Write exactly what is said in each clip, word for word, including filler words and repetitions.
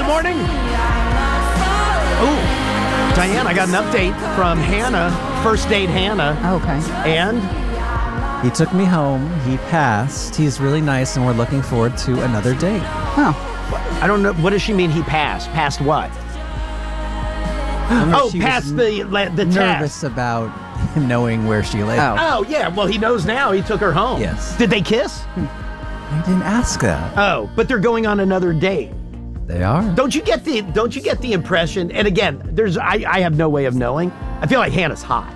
morning. Ooh, Diane, I got an update from Hannah, first date Hannah. Oh, okay. And? He took me home. He passed. He's really nice, and we're looking forward to another date. Oh. I don't know. What does she mean he passed? Passed what? Oh, passed the the nervous test. Nervous about him knowing where she lives. Oh. Oh, yeah. Well, he knows now. He took her home. Yes. Did they kiss? I didn't ask that. Oh, but they're going on another date. They are. Don't you get the Don't you get the impression? And again, there's I, I have no way of knowing. I feel like Hannah's hot.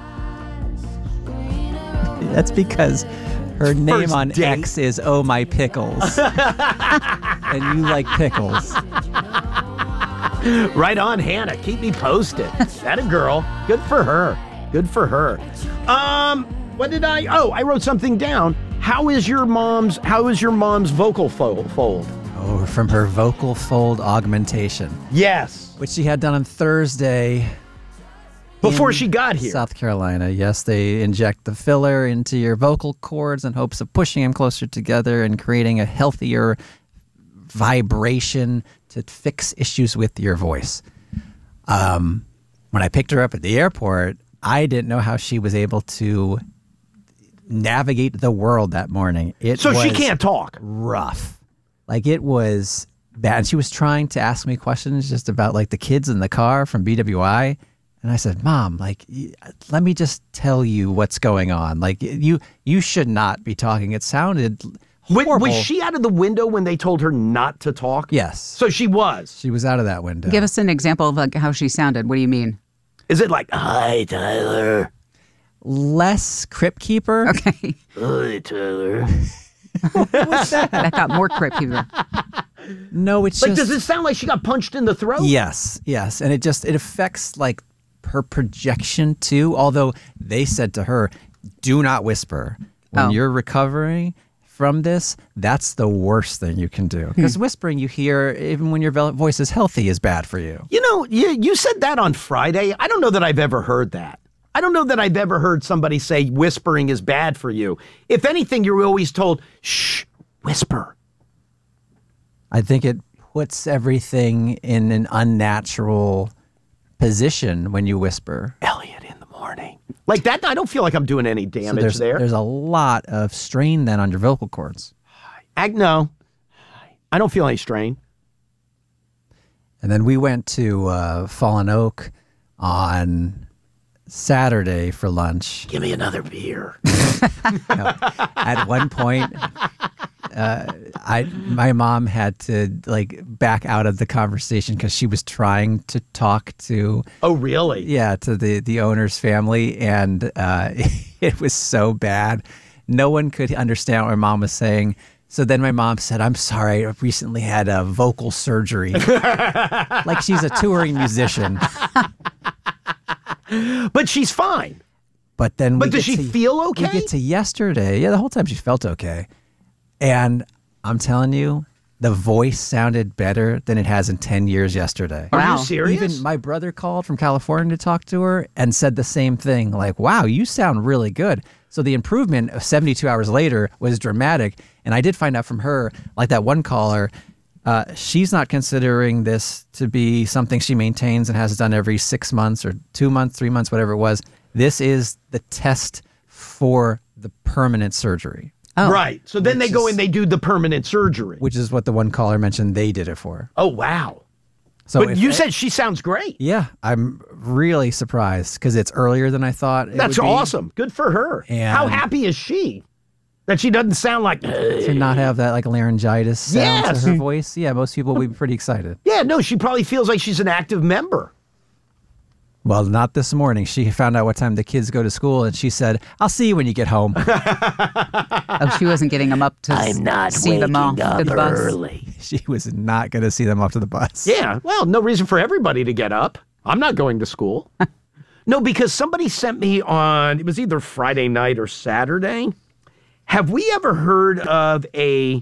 That's because her name First on date. X is Oh My Pickles. And you like pickles. Right on, Hannah. Keep me posted. That a girl. Good for her. Good for her. Um, what did I? Oh, I wrote something down. How is your mom's? How is your mom's vocal fo- fold? Oh, from her vocal fold augmentation, Yes. which she had done on Thursday. Before in she got here. South Carolina. Yes, they inject the filler into your vocal cords in hopes of pushing them closer together and creating a healthier vibration to fix issues with your voice. Um, when I picked her up at the airport, I didn't know how she was able to navigate the world that morning. It So she was can't talk. rough. Like, it was bad. She was trying to ask me questions just about like the kids in the car from B W I. And I said, Mom, like, y- let me just tell you what's going on. Like, you you should not be talking. It sounded Wa- horrible. Was she out of the window when they told her not to talk? Yes. So she was. She was out of that window. Give us an example of like how she sounded. What do you mean? Is it like, hi, Tyler? Less Crypt Keeper. Okay. Hi, Tyler. That got more creepy. No, it's Like, just... does it sound like she got punched in the throat? Yes, yes. And it just, it affects like her projection too. Although they said to her, do not whisper. When Oh. you're recovering from this, that's the worst thing you can do. Because whispering, you hear, even when your vo- voice is healthy, is bad for you. You know, you, you said that on Friday. I don't know that I've ever heard that. I don't know that I've ever heard somebody say whispering is bad for you. If anything, you're always told, shh, whisper. I think it puts everything in an unnatural position when you whisper. Elliot in the morning. Like that, I don't feel like I'm doing any So damage there's, there. there's a lot of strain then on your vocal cords. Ag- no, I don't feel any strain. And then we went to uh, Fallen Oak on Saturday for lunch. Give me another beer. No, at one point, uh, I my mom had to like back out of the conversation because she was trying to talk to Oh, really? yeah to the the owner's family, and uh, it was so bad. No one could understand what my mom was saying. So then my mom said, "I'm sorry, I recently had a vocal surgery." Like she's a touring musician. But she's fine. But then, But we does get she to- feel okay? We get to yesterday. Yeah, the whole time she felt okay. And I'm telling you, the voice sounded better than it has in ten years yesterday. Are Wow. you serious? Even my brother called from California to talk to her and said the same thing. Like, wow, you sound really good. So the improvement of seventy-two hours later was dramatic. And I did find out from her, like that one caller, uh, she's not considering this to be something she maintains and has done every six months or two months, three months, whatever it was. This is the test for the permanent surgery, Oh. Right. So then they Which go is- and they do the permanent surgery. which is what the one caller mentioned they did it for. Oh, wow. So But if- you said she sounds great. yeah, I'm really surprised because it's earlier than I thought it That's would be. awesome. Good for her. And- How happy is she that she doesn't sound like... To not have that like laryngitis sound Yes. to her voice. Yeah, most people would be pretty excited. Yeah, no, she probably feels like she's an active member. Well, not this morning. She found out what time the kids go to school and she said, I'll see you when you get home. Oh, she wasn't getting them up to s- see them off to the bus. She was not going to see them off to the bus. Yeah, well, no reason for everybody to get up. I'm not going to school. No, because somebody sent me on, it was either Friday night or Saturday. Have we ever heard of a